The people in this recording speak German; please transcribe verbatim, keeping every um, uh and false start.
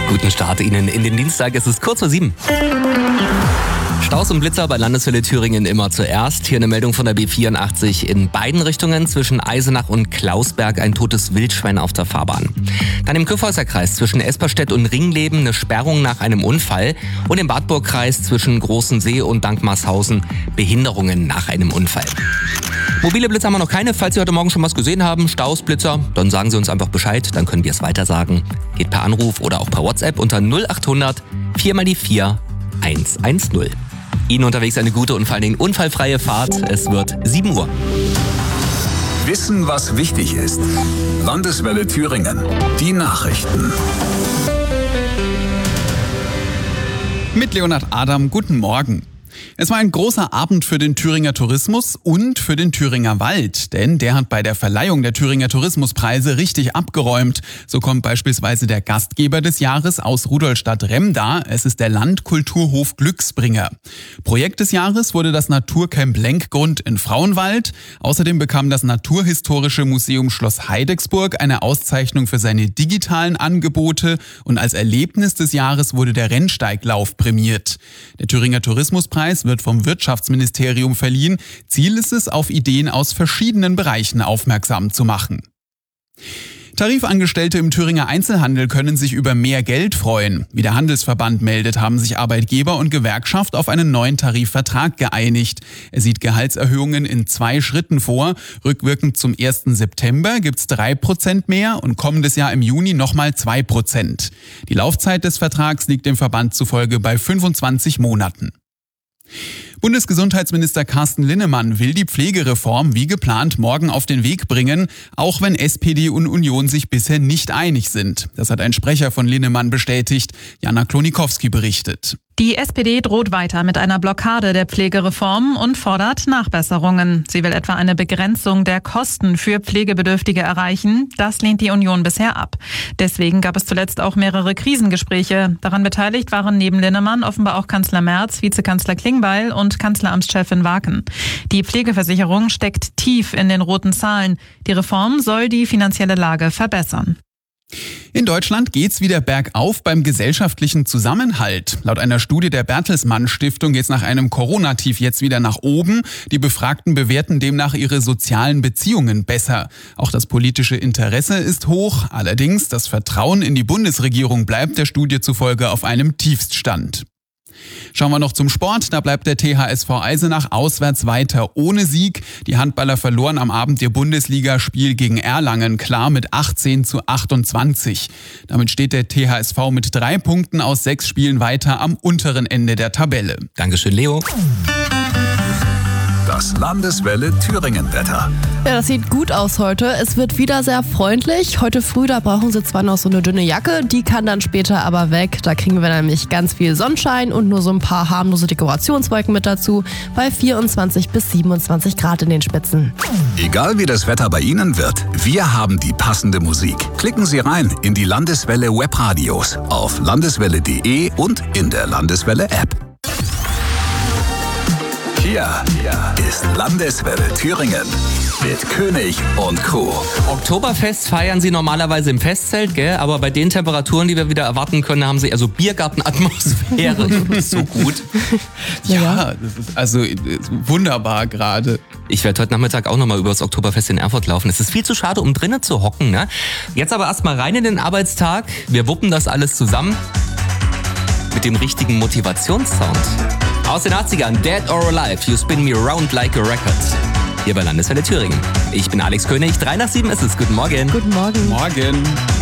Guten Start Ihnen in den Dienstag. Es ist kurz vor sieben. Staus und Blitzer bei Landeswelle Thüringen immer zuerst. Hier eine Meldung von der B vierundachtzig in beiden Richtungen. Zwischen Eisenach und Klausberg ein totes Wildschwein auf der Fahrbahn. Dann im Kyffhäuser Kreis zwischen Esperstedt und Ringleben eine Sperrung nach einem Unfall. Und im Wartburg-Kreis zwischen Großensee und Dankmarshausen Behinderungen nach einem Unfall. Mobile Blitzer haben wir noch keine. Falls Sie heute Morgen schon was gesehen haben, Staus, Blitzer, dann sagen Sie uns einfach Bescheid, dann können wir es weitersagen. Geht per Anruf oder auch per WhatsApp unter null achthundert vier mal die vier eins eins null. Ihnen unterwegs eine gute und vor allen Dingen unfallfreie Fahrt. Es wird sieben Uhr. Wissen, was wichtig ist. Landeswelle Thüringen. Die Nachrichten. Mit Leonhard Adam, guten Morgen. Es war ein großer Abend für den Thüringer Tourismus und für den Thüringer Wald, denn der hat bei der Verleihung der Thüringer Tourismuspreise richtig abgeräumt. So kommt beispielsweise der Gastgeber des Jahres aus Rudolstadt-Remda. Es ist der Landkulturhof Glücksbringer. Projekt des Jahres wurde das Naturcamp Lenkgrund in Frauenwald. Außerdem bekam das Naturhistorische Museum Schloss Heidecksburg eine Auszeichnung für seine digitalen Angebote und als Erlebnis des Jahres wurde der Rennsteiglauf prämiert. Der Thüringer Tourismuspreis wird vom Wirtschaftsministerium verliehen. Ziel ist es, auf Ideen aus verschiedenen Bereichen aufmerksam zu machen. Tarifangestellte im Thüringer Einzelhandel können sich über mehr Geld freuen. Wie der Handelsverband meldet, haben sich Arbeitgeber und Gewerkschaft auf einen neuen Tarifvertrag geeinigt. Er sieht Gehaltserhöhungen in zwei Schritten vor. Rückwirkend zum ersten September gibt's drei Prozent mehr und kommendes Jahr im Juni nochmal zwei Prozent. Die Laufzeit des Vertrags liegt dem Verband zufolge bei fünfundzwanzig Monaten. Bundesgesundheitsminister Carsten Linnemann will die Pflegereform wie geplant morgen auf den Weg bringen, auch wenn S P D und Union sich bisher nicht einig sind. Das hat ein Sprecher von Linnemann bestätigt. Jana Klonikowski berichtet. Die S P D droht weiter mit einer Blockade der Pflegereform und fordert Nachbesserungen. Sie will etwa eine Begrenzung der Kosten für Pflegebedürftige erreichen. Das lehnt die Union bisher ab. Deswegen gab es zuletzt auch mehrere Krisengespräche. Daran beteiligt waren neben Linnemann offenbar auch Kanzler Merz, Vizekanzler Klingbeil und Kanzleramtschefin Waken. Die Pflegeversicherung steckt tief in den roten Zahlen. Die Reform soll die finanzielle Lage verbessern. In Deutschland geht's wieder bergauf beim gesellschaftlichen Zusammenhalt. Laut einer Studie der Bertelsmann Stiftung geht's nach einem Corona-Tief jetzt wieder nach oben. Die Befragten bewerten demnach ihre sozialen Beziehungen besser. Auch das politische Interesse ist hoch. Allerdings das Vertrauen in die Bundesregierung bleibt der Studie zufolge auf einem Tiefststand. Schauen wir noch zum Sport. Da bleibt der T H S V Eisenach auswärts weiter ohne Sieg. Die Handballer verloren am Abend ihr Bundesligaspiel gegen Erlangen klar mit achtzehn zu achtundzwanzig. Damit steht der T H S V mit drei Punkten aus sechs Spielen weiter am unteren Ende der Tabelle. Dankeschön, Leo. Das Landeswelle Thüringen-Wetter. Ja, das sieht gut aus heute. Es wird wieder sehr freundlich. Heute früh, da brauchen Sie zwar noch so eine dünne Jacke, die kann dann später aber weg. Da kriegen wir nämlich ganz viel Sonnenschein und nur so ein paar harmlose Dekorationswolken mit dazu. Bei vierundzwanzig bis siebenundzwanzig Grad in den Spitzen. Egal wie das Wetter bei Ihnen wird, wir haben die passende Musik. Klicken Sie rein in die Landeswelle Webradios auf landeswelle punkt de und in der Landeswelle App. Hier ist Landeswelle Thüringen mit König und Crew. Oktoberfest feiern Sie normalerweise im Festzelt, gell? Aber bei den Temperaturen, die wir wieder erwarten können, haben Sie also Biergartenatmosphäre. Das ist so gut. Ja, das ist also wunderbar gerade. Ich werde heute Nachmittag auch nochmal über das Oktoberfest in Erfurt laufen. Es ist viel zu schade, um drinnen zu hocken, ne? Jetzt aber erstmal rein in den Arbeitstag. Wir wuppen das alles zusammen mit dem richtigen Motivationssound. Aus den achtzigern, Dead or Alive, You Spin Me Round Like a Record. Hier bei Landeswelle Thüringen. Ich bin Alex König, drei nach sieben ist es. Guten Morgen. Guten Morgen. Morgen.